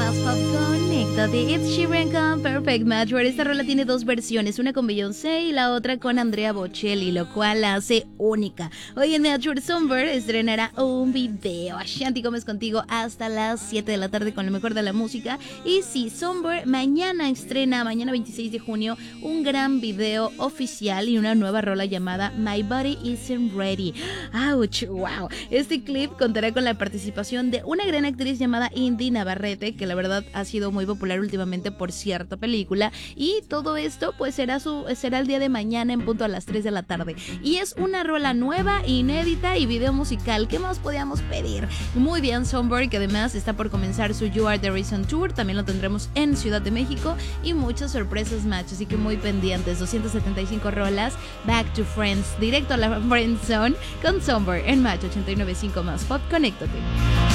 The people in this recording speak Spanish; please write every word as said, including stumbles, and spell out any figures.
Más Pop, conéctate. Ed Sheeran con Perfect Match. Esta rola tiene dos versiones, una con Beyoncé y la otra con Andrea Bocelli, lo cual la hace única. Hoy en Nature Somber estrenará un video. Ashanti Gómez contigo hasta las siete de la tarde con lo mejor de la música. Y sí, Somber mañana estrena, mañana veintiséis de junio, un gran video oficial y una nueva rola llamada My Body Isn't Ready. ¡Auch! ¡Wow! Este clip contará con la participación de una gran actriz llamada Indy Navarrete, que la verdad ha sido muy popular últimamente por cierta película, y todo esto pues será su será el día de mañana en punto a las tres de la tarde, y es una rola nueva, inédita y video musical. ¿Qué más podíamos pedir? Muy bien, Somber, que además está por comenzar su You Are The Reason Tour, también lo tendremos en Ciudad de México, y muchas sorpresas, Match, así que muy pendientes. Doscientas setenta y cinco rolas, Back to Friends, directo a la Friend Zone con Somber en Match ochenta y nueve punto cinco Más Pop, conéctate.